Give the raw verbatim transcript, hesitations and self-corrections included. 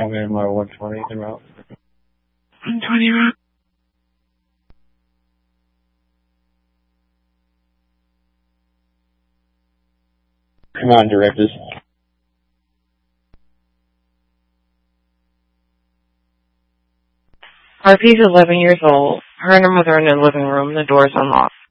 I'm in my one twenty route. one twenty route. Come on, directives. R P's eleven years old. Her and her mother are in the living room. The door is unlocked.